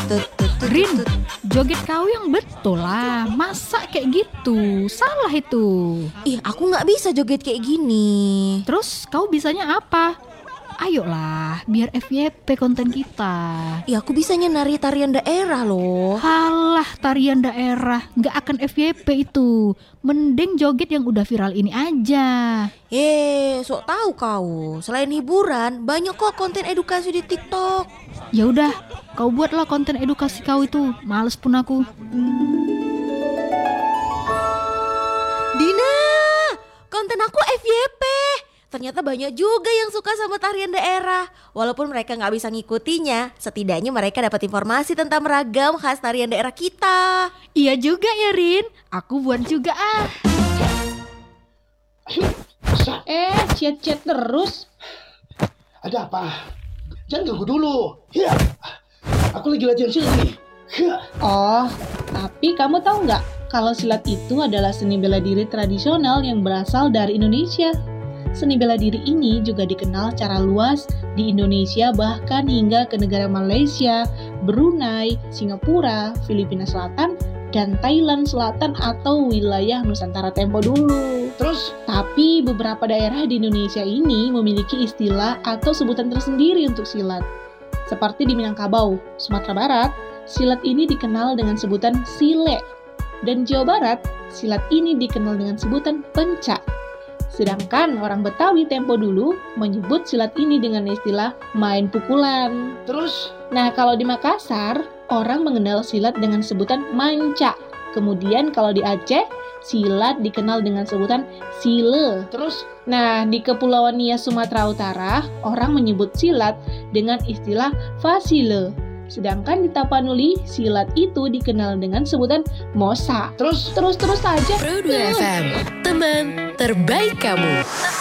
Rin, joget kau yang betul lah. Masa kayak gitu? Salah itu. Ih, aku gak bisa joget kayak gini. Terus kau bisanya apa? Ayolah, biar FYP konten kita. Ya aku bisanya nari tarian daerah loh. Halah, tarian daerah gak akan FYP itu. Mending joget yang udah viral ini aja. Sok tahu kau. Selain hiburan, banyak kok konten edukasi di TikTok. Ya udah, kau buatlah konten edukasi kau itu. Males pun aku. Dina, konten aku FYP. Ternyata banyak juga yang suka sama tarian daerah. Walaupun mereka gak bisa ngikutinya, setidaknya mereka dapat informasi tentang ragam khas tarian daerah kita. Iya juga ya Rin, aku buat juga ah. Chat terus. Ada apa? Jangan ganggu dulu. Ya, aku lagi latihan silat nih. Oh, tapi kamu tahu nggak kalau silat itu adalah seni bela diri tradisional yang berasal dari Indonesia. Seni bela diri ini juga dikenal secara luas di Indonesia bahkan hingga ke negara Malaysia, Brunei, Singapura, Filipina Selatan, dan Thailand Selatan atau wilayah Nusantara tempo dulu. Terus? Tapi beberapa daerah di Indonesia ini memiliki istilah atau sebutan tersendiri untuk silat. Seperti di Minangkabau, Sumatera Barat, silat ini dikenal dengan sebutan sile. Dan Jawa Barat, silat ini dikenal dengan sebutan pencak. Sedangkan orang Betawi tempo dulu menyebut silat ini dengan istilah main pukulan. Terus? Nah, kalau di Makassar, orang mengenal silat dengan sebutan manca. Kemudian kalau di Aceh, silat dikenal dengan sebutan sile. Terus? Nah, di Kepulauan Nias Sumatera Utara, orang menyebut silat dengan istilah fasile. Sedangkan di Tapanuli, silat itu dikenal dengan sebutan mosa. Terus saja. Pro 2 FM, teman terbaik kamu.